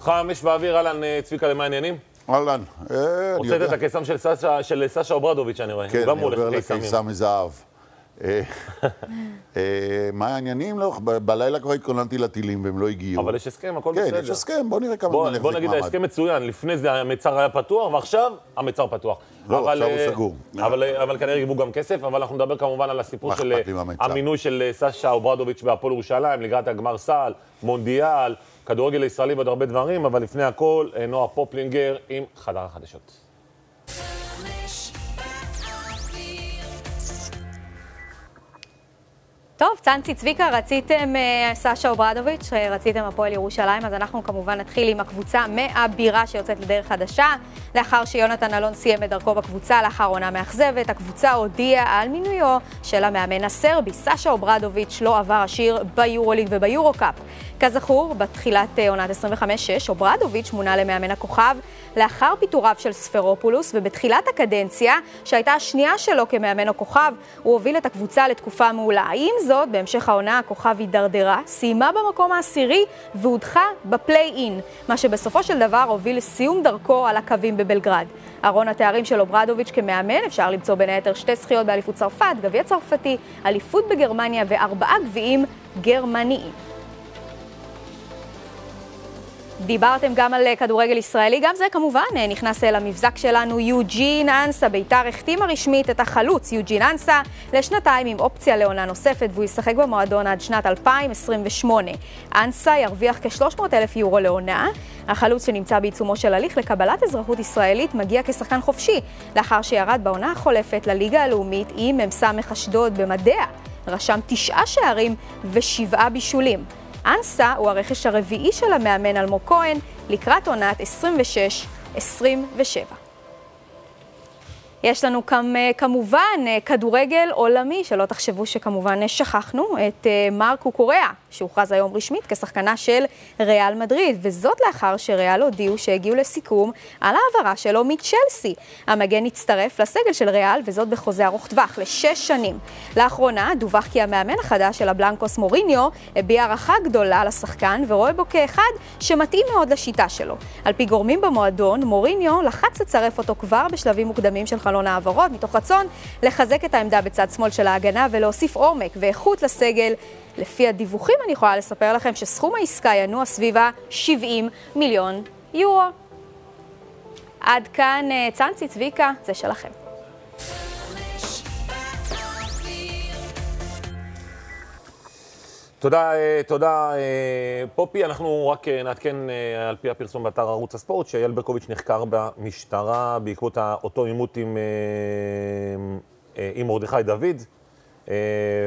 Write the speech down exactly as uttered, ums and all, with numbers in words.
חמש באוויר, אהלן, צביקה, למה העניינים? אהלן. הוצאת את הקיסם של סשה אוברדוביץ', אני רואה. כן, אני עובר לקיסם מזהב. מה העניינים? לא, בלילה כבר התכוננתי לטילים והם לא הגיעו. אבל יש הסכם, הכל בסדר. כן, יש הסכם, בוא נראה כמה זמן יחזיק מעמד. בוא נגיד, ההסכם מצוין, לפני זה המצר היה פתוח, ועכשיו המצר פתוח. לא, עכשיו הוא סגור. אבל כנראה גיבו גם כסף, אבל אנחנו נדבר כמובן על הסיפור של המינוי של סשה אוברדוביץ' בהפועל ירושלים, לקראת הגמר סל, מונדיאל, כדורגל ישראלי ועוד הרבה דברים, אבל לפני הכל, נועה פופלינגר עם חדר החדשות. טוב, צאנצי צביקה, רציתם סשה אוברדוביץ', רציתם הפועל ירושלים, אז אנחנו כמובן נתחיל עם הקבוצה מהבירה שיוצאת לדרך חדשה. לאחר שיונתן אלון סיים את דרכו בקבוצה, לאחר עונה מאכזבת, הקבוצה הודיעה על מינויו של המאמן הסרבי. סשה אוברדוביץ' לא עבר עשיר ביורוליג וביורוקאפ. כזכור, בתחילת עונת עשרים וחמש שש, אוברדוביץ' מונה למאמן הכוכב לאחר פיטוריו של ספרופולוס, ובתחילת הקדנציה, שהייתה השנייה שלו כמאמן הכוכב, הוא הוביל את הקבוצה לתקופה מעולה. עם זאת, בהמשך העונה הכוכב הידרדרה, סיימה במקום העשירי והודחה בפליי-אין, מה שבסופו של דבר הוביל לסיום דרכו על הקווים בבלגרד. ארון התארים של אוברדוביץ' כמאמן אפשר למצוא בין היתר שתי זכיות באליפות צרפת, גביע צרפתי, אליפות בגרמניה וארבעה גביעים גרמניים. דיברתם גם על כדורגל ישראלי, גם זה כמובן נכנס אל המבזק שלנו. יוג'ין אנסה, ביתר החתימה רשמית את החלוץ יוג'ין אנסה לשנתיים עם אופציה לעונה נוספת, והוא ישחק במועדון עד שנת אלפיים עשרים ושמונה. אנסה ירוויח כ-שלוש מאות אלף יורו לעונה. החלוץ שנמצא בעיצומו של הליך לקבלת אזרחות ישראלית מגיע כשחקן חופשי, לאחר שירד בעונה החולפת לליגה הלאומית עם ממסע אשדוד במדע. רשם תשעה שערים ושבעה בישולים. אנסה הוא הרכש הרביעי של המאמן אלמוג כהן לקראת עונת עשרים ושש עשרים ושבע. יש לנו כמובן כדורגל עולמי, שלא תחשבו שכמובן שכחנו, את מרקו קוריאה, שהוכרז היום רשמית כשחקנה של ריאל מדריד, וזאת לאחר שריאל הודיעו שהגיעו לסיכום על העברה שלו מצ'לסי. המגן הצטרף לסגל של ריאל, וזאת בחוזה ארוך טווח לשש שנים. לאחרונה דווח כי המאמן החדש של הבלנקוס מוריניו הביע הערכה גדולה לשחקן ורואה בו כאחד שמתאים מאוד לשיטה שלו. על פי גורמים במועדון, מוריניו לחץ לצרף אותו כבר בשלבים מוקדמים של חלון העברות, מתוך רצון לחזק את העמדה בצד שמאל של ההגנה ולהוסיף עומק ואיכות לסגל. לפי הדיווחים אני יכולה לספר לכם שסכום העסקה ינוע סביבה שבעים מיליון יורו. עד כאן צאנצי צביקה, זה שלכם. תודה, תודה פופי. אנחנו רק נעדכן על פי הפרסום באתר ערוץ הספורט שאייל ברקוביץ' נחקר במשטרה בעקבות אותו עימות עם עם מרדכי דוד.